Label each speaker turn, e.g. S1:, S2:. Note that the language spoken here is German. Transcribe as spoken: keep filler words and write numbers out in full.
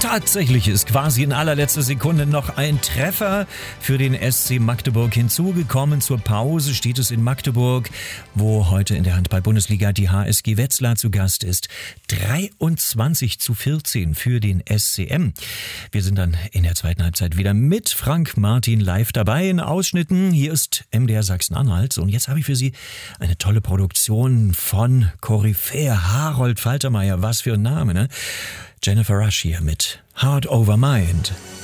S1: Tatsächlich ist quasi in allerletzter Sekunde noch ein Treffer für den S C Magdeburg hinzugekommen. Zur Pause steht es in Magdeburg, wo heute in der Handball-Bundesliga die H S G Wetzlar zu Gast ist. dreiundzwanzig zu vierzehn für den S C M. Wir sind dann in der zweiten Halbzeit wieder mit Frank Martin live dabei in Ausschnitten. Hier ist M D R Sachsen-Anhalt und jetzt habe ich für Sie eine tolle Produktion von Koryphäe Harold Faltermeier. Was für ein Name, ne? Jennifer Rush hier mit Heart Over Mind.